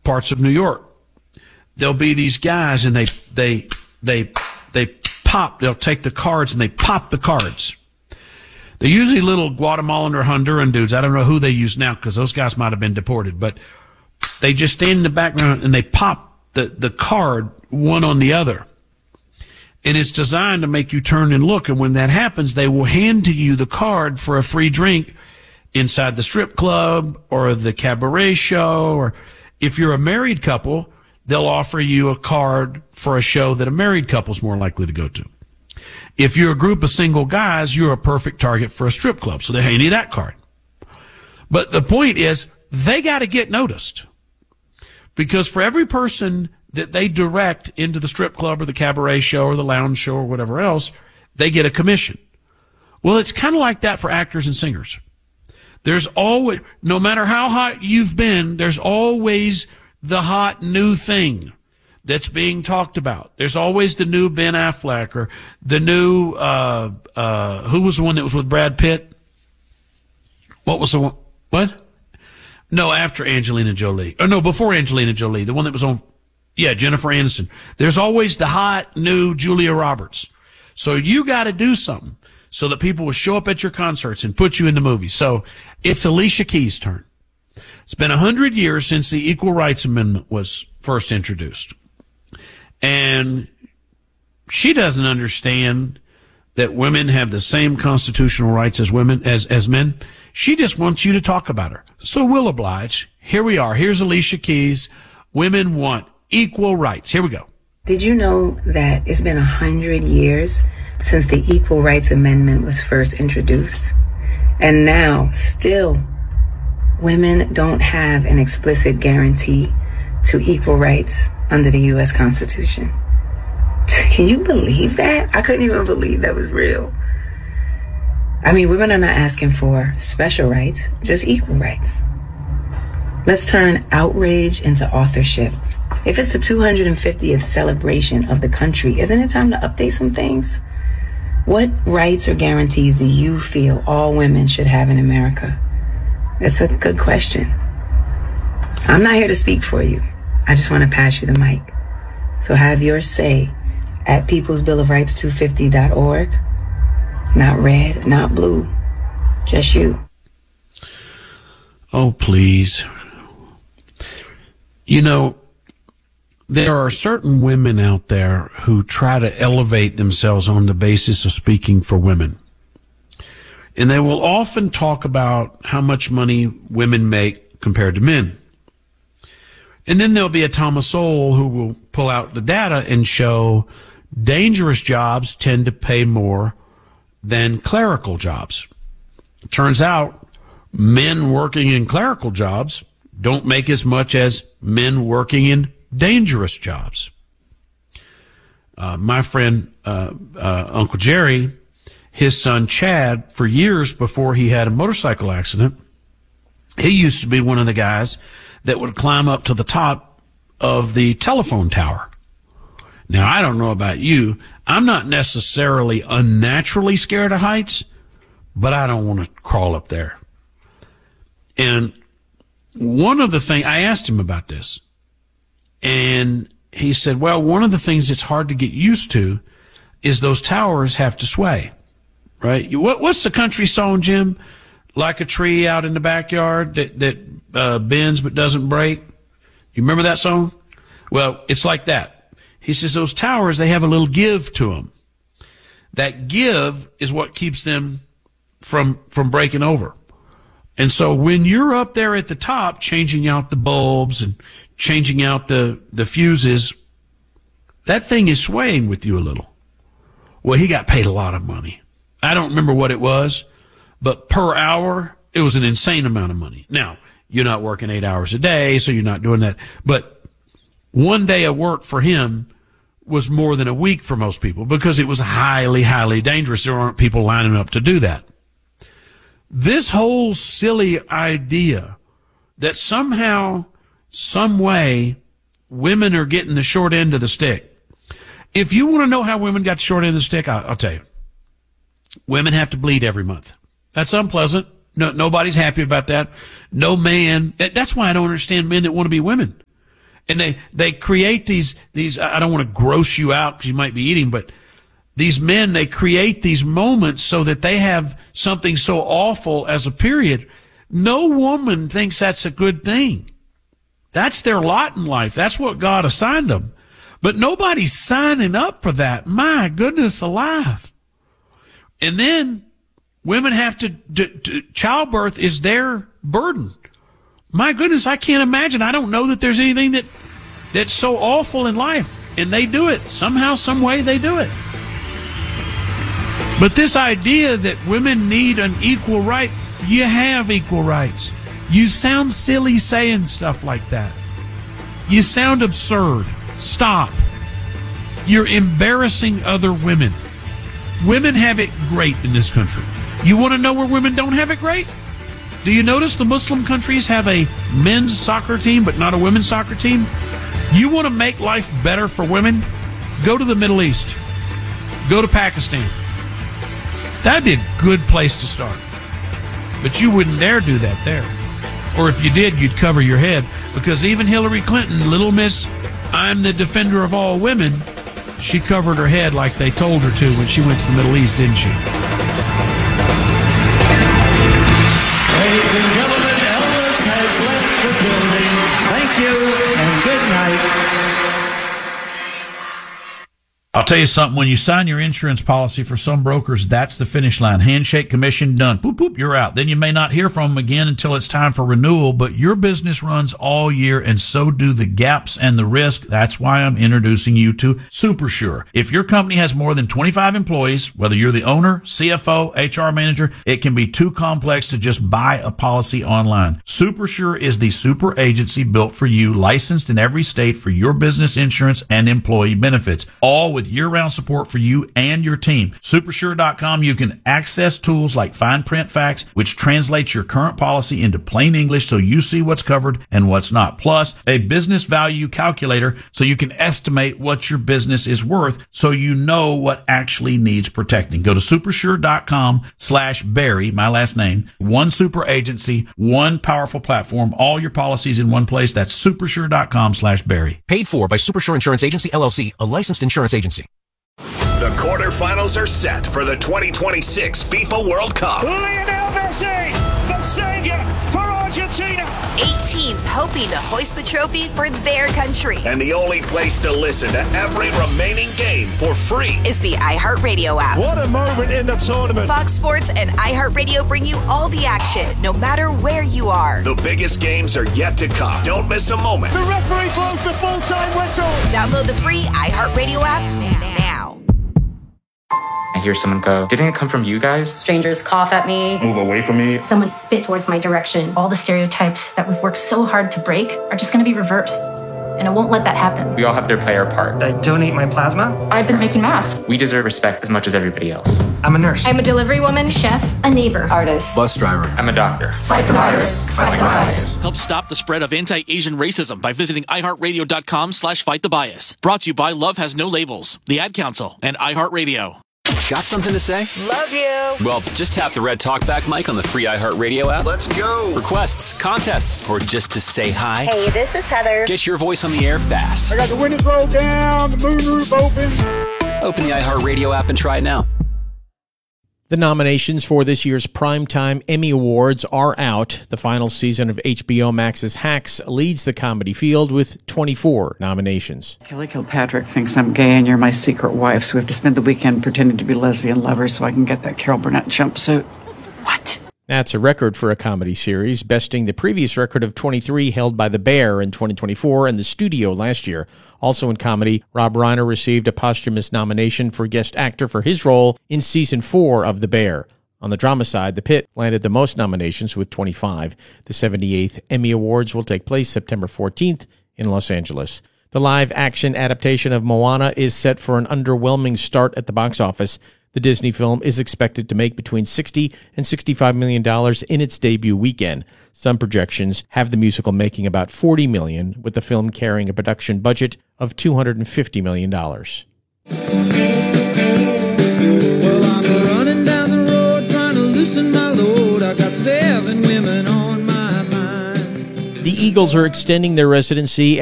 parts of New York, there'll be these guys and they pop, they'll take the cards and they pop the cards. They're usually little Guatemalan or Honduran dudes. I don't know who they use now because those guys might have been deported, but they just stand in the background and they pop the card one on the other. And it's designed to make you turn and look. And when that happens, they will hand to you the card for a free drink inside the strip club or the cabaret show. Or if you're a married couple, they'll offer you a card for a show that a married couple's more likely to go to. If you're a group of single guys, you're a perfect target for a strip club. So they hand you that card. But the point is, they got to get noticed. Because for every person that they direct into the strip club or the cabaret show or the lounge show or whatever else, they get a commission. Well, it's kind of like that for actors and singers. There's always, no matter how hot you've been, there's always the hot new thing that's being talked about. There's always the new Ben Affleck or the new, who was the one that was with Brad Pitt? What was the one? What? No, after Angelina Jolie. Or no, before Angelina Jolie. The one that was on, Jennifer Aniston. There's always the hot new Julia Roberts. So you got to do something so that people will show up at your concerts and put you in the movies. So it's Alicia Keys' turn. It's been 100 years since the Equal Rights Amendment was first introduced. And she doesn't understand that women have the same constitutional rights as women, as men. She just wants you to talk about her. So we'll oblige. Here we are. Here's Alicia Keys. Women want equal rights. Here we go. Did you know that it's been 100 years since the Equal Rights Amendment was first introduced? And now, still, women don't have an explicit guarantee to equal rights under the U.S. Constitution. Can you believe that? I couldn't even believe that was real. I mean, women are not asking for special rights, just equal rights. Let's turn outrage into authorship. If it's the 250th celebration of the country, isn't it time to update some things? What rights or guarantees do you feel all women should have in America? That's a good question. I'm not here to speak for you. I just want to pass you the mic. So have your say at peoplesbillofrights250.org. Not red, not blue, just you. Oh, please. You know, there are certain women out there who try to elevate themselves on the basis of speaking for women. And they will often talk about how much money women make compared to men. And then there'll be a Thomas Sowell who will pull out the data and show dangerous jobs tend to pay more than clerical jobs. It turns out men working in clerical jobs don't make as much as men working in dangerous jobs. My friend, Uncle Jerry, his son Chad, for years before he had a motorcycle accident, he used to be one of the guys that would climb up to the top of the telephone tower. Now, I don't know about you. I'm not necessarily unnaturally scared of heights, but I don't want to crawl up there. And one of the things, I asked him about this, and he said, well, one of the things that's hard to get used to is those towers have to sway, right? What's the country song, Jim? Like a tree out in the backyard that bends but doesn't break. You remember that song? Well, it's like that. He says those towers, they have a little give to them. That give is what keeps them from breaking over. And so when you're up there at the top changing out the bulbs and changing out the fuses, that thing is swaying with you a little. Well, he got paid a lot of money. I don't remember what it was, but per hour, it was an insane amount of money. Now, you're not working 8 hours a day, so you're not doing that. But one day of work for him was more than a week for most people because it was highly, highly dangerous. There aren't people lining up to do that. This whole silly idea that somehow, some way, women are getting the short end of the stick. If you want to know how women got the short end of the stick, I'll tell you. Women have to bleed every month. That's unpleasant. No, nobody's happy about that. No man. That's why I don't understand men that want to be women. And they create these, I don't want to gross you out because you might be eating, but these men, they create these moments so that they have something so awful as a period. No woman thinks that's a good thing. That's their lot in life. That's what God assigned them. But nobody's signing up for that. My goodness alive. And then women have to childbirth is their burden. My goodness, I can't imagine. I don't know that there's anything that's so awful in life. And they do it. Somehow, some way, they do it. But this idea that women need an equal right, you have equal rights. You sound silly saying stuff like that. You sound absurd. Stop. You're embarrassing other women. Women have it great in this country. You want to know where women don't have it great? Do you notice the Muslim countries have a men's soccer team but not a women's soccer team? You want to make life better for women? Go to the Middle East. Go to Pakistan. That'd be a good place to start. But you wouldn't dare do that there. Or if you did, you'd cover your head. Because even Hillary Clinton, little miss, I'm the defender of all women, she covered her head like they told her to when she went to the Middle East, didn't she? Ladies and gentlemen, Elvis has left the building. Thank you and good night. I'll tell you something, when you sign your insurance policy for some brokers, that's the finish line. Handshake, commission, done. Boop, boop, you're out. Then you may not hear from them again until it's time for renewal, but your business runs all year and so do the gaps and the risk. That's why I'm introducing you to SuperSure. If your company has more than 25 employees, whether you're the owner, CFO, HR manager, it can be too complex to just buy a policy online. SuperSure is the super agency built for you, licensed in every state for your business insurance and employee benefits, all with year-round support for you and your team. Supersure.com, you can access tools like Fine Print Facts, which translates your current policy into plain English so you see what's covered and what's not. Plus, a business value calculator so you can estimate what your business is worth so you know what actually needs protecting. Go to supersure.com/Barry, my last name. One super agency, one powerful platform, all your policies in one place. That's supersure.com/Barry. Paid for by Supersure Insurance Agency, LLC, a licensed insurance agency. The quarterfinals are set for the 2026 FIFA World Cup. Lionel Messi, the savior for Argentina. 8 teams hoping to hoist the trophy for their country. And the only place to listen to every remaining game for free is the iHeartRadio app. What a moment in the tournament. Fox Sports and iHeartRadio bring you all the action, no matter where you are. The biggest games are yet to come. Don't miss a moment. The referee blows the full-time whistle. Download the free iHeartRadio app now. I hear someone go, "Didn't it come from you guys?" Strangers cough at me. Move away from me. Someone spit towards my direction. All the stereotypes that we've worked so hard to break are just going to be reversed. And I won't let that happen. We all have to play our part. I donate my plasma. I've been making masks. We deserve respect as much as everybody else. I'm a nurse. I'm a delivery woman, chef, a neighbor, artist, Bus driver. I'm a doctor. Fight the virus. Fight the bias. Help stop the spread of anti-Asian racism by visiting iHeartRadio.com/FightTheBias. Brought to you by Love Has No Labels, the Ad Council, and iHeartRadio. Got something to say? Love you. Well, just tap the red talkback mic on the free iHeartRadio app. Let's go. Requests, contests, or just to say hi. Hey, this is Heather. Get your voice on the air fast. I got the windows rolled down, the moonroof open. Open the iHeartRadio app and try it now. The nominations for this year's Primetime Emmy Awards are out. The final season of HBO Max's Hacks leads the comedy field with 24 nominations. Kelly Kilpatrick thinks I'm gay and you're my secret wife, so we have to spend the weekend pretending to be lesbian lovers so I can get that Carol Burnett jumpsuit. What? That's a record for a comedy series, besting the previous record of 23 held by The Bear in 2024 and The Studio last year. Also in comedy, Rob Reiner received a posthumous nomination for Guest Actor for his role in Season 4 of The Bear. On the drama side, The Pit landed the most nominations with 25. The 78th Emmy Awards will take place September 14th in Los Angeles. The live-action adaptation of Moana is set for an underwhelming start at the box office. The Disney film is expected to make between $60 and $65 million in its debut weekend. Some projections have the musical making about $40 million, with the film carrying a production budget of $250 million. Well, I'm running down the road trying to loosen my load. I got 7 women on my mind. The Eagles are extending their residency